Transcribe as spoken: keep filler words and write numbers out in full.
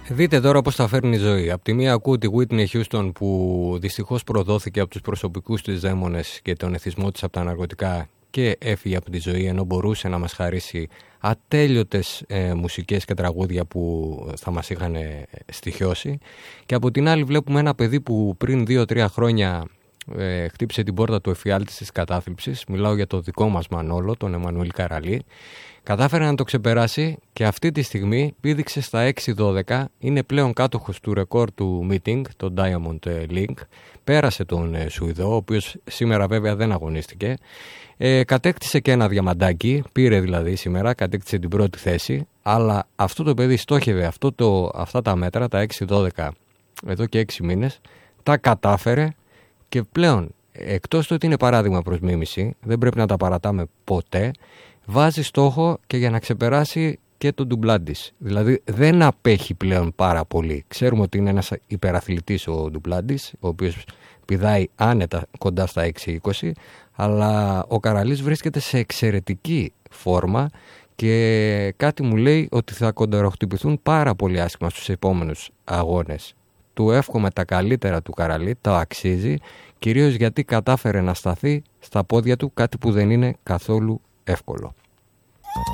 Δείτε τώρα πώς θα φέρνει η ζωή. Απ' τη μία ακούω τη Whitney Houston που δυστυχώς προδόθηκε από τους προσωπικούς της δαίμονες και τον εθισμό της από τα ναρκωτικά και έφυγε από τη ζωή, ενώ μπορούσε να μας χαρίσει ατέλειωτες ε, μουσικές και τραγούδια που θα μας είχαν στοιχειώσει. Και από την άλλη βλέπουμε ένα παιδί που πριν δύο τρία χρόνια ε, χτύπησε την πόρτα του εφιάλτης της κατάθλιψης. Μιλάω για το δικό μας Μανόλο, τον Εμμανουήλ Καραλή. Κατάφερε να το ξεπεράσει και αυτή τη στιγμή πήδηξε στα έξι δώδεκα, είναι πλέον κάτοχος του ρεκόρ του meeting, το Diamond League. Πέρασε τον Σουηδό, ο οποίος σήμερα βέβαια δεν αγωνίστηκε. Ε, κατέκτησε και ένα διαμαντάκι, πήρε δηλαδή σήμερα, κατέκτησε την πρώτη θέση, αλλά αυτό το παιδί στόχευε αυτό το, αυτά τα μέτρα, τα έξι δώδεκα, εδώ και έξι μήνες, τα κατάφερε και πλέον, εκτός του ότι είναι παράδειγμα προς μίμηση, δεν πρέπει να τα παρατάμε ποτέ, βάζει στόχο και για να ξεπεράσει και τον Ντουμπλάντης. Δηλαδή δεν απέχει πλέον πάρα πολύ. Ξέρουμε ότι είναι ένας υπεραθλητής ο Ντουμπλάντης, ο οποίος πηδάει άνετα κοντά στα έξι είκοσι, αλλά ο Καραλής βρίσκεται σε εξαιρετική φόρμα και κάτι μου λέει ότι θα κοντεροχτυπηθούν πάρα πολύ άσχημα στους επόμενους αγώνες. Του εύχομαι τα καλύτερα του Καραλή, το αξίζει, κυρίως γιατί κατάφερε να σταθεί στα πόδια του, κάτι που δεν είναι καθόλου εύκολο.